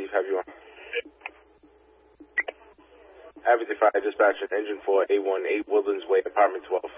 have you on. Advocate Fire Dispatcher, Engine 4, 818 Woodlands Way, Apartment 12.